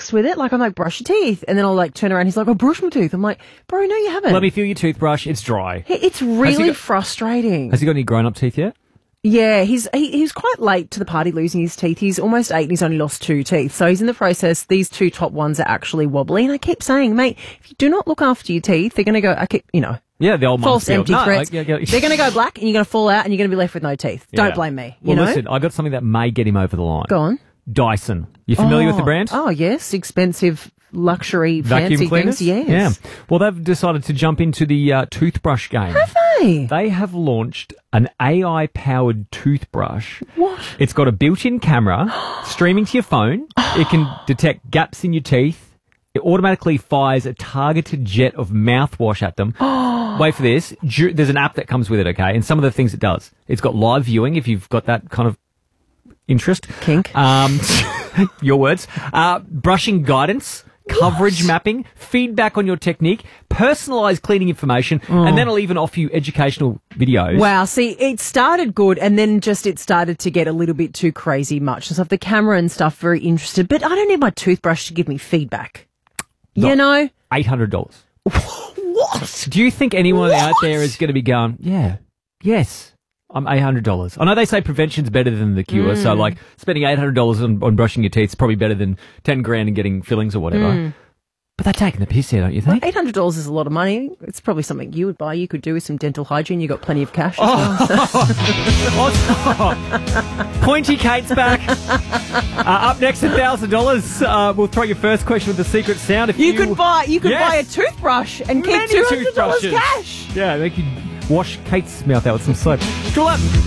relaxed with it. Like, I'm like, brush your teeth. And then I'll like turn around. He's like, I brush my teeth. I'm like, bro, no, you haven't. Let me feel your toothbrush. It's dry. It's really frustrating. Has he got any grown-up teeth yet? Yeah, he was quite late to the party losing his teeth. He's almost 8 and he's only lost 2 teeth. So he's in the process. These 2 top ones are actually wobbly. And I keep saying, mate, if you do not look after your teeth, they're going to go, Yeah, the old false empty threats. They're going to go black and you're going to fall out and you're going to be left with no teeth. Yeah. Don't blame me. Listen, I got something that may get him over the line. Go on. Dyson. You familiar with the brand? Oh, yes. Expensive, luxury, Vacuum fancy cleaners? things. Yes. Yeah. Well, they've decided to jump into the toothbrush game. Have they? They have launched an AI-powered toothbrush. What? It's got a built-in camera streaming to your phone. It can detect gaps in your teeth. It automatically fires a targeted jet of mouthwash at them. Wait for this. There's an app that comes with it, okay? And some of the things it does. It's got live viewing if you've got that kind of interest. Kink. Your words. Brushing guidance. Coverage mapping, feedback on your technique, personalised cleaning information, and then I'll even offer you educational videos. Wow, see, it started good and then it started to get a little bit too crazy much. So the camera and stuff, very interested, but I don't need my toothbrush to give me feedback. $800. What? Do you think anyone out there is going to be going, yes, I'm $800. I know they say prevention's better than the cure, so like spending $800 on brushing your teeth is probably better than 10 grand and getting fillings or whatever. But they're taking the piss here, don't you think? Well, $800 is a lot of money. It's probably something you would buy. You could do with some dental hygiene. You got plenty of cash. Pointy Kate's back. Up next, $1,000. We'll throw your first question with the secret sound. If you could buy a toothbrush and keep $200 cash. Yeah, they could wash Kate's mouth out with some soap. Drill up.